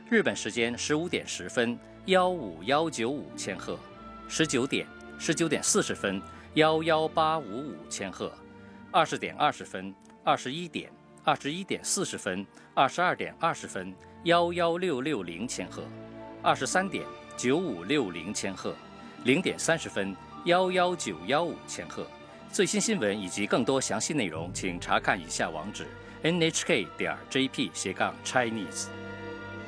日本时间15点10分15195千赫，19点、19点40分11855千赫，20点20分、21点、21点40分、22点20分11660千赫，23点9560千赫，0点30分11915千赫。最新新闻以及更多详细内容，请查看以下网址：nhk.jp/Chinese。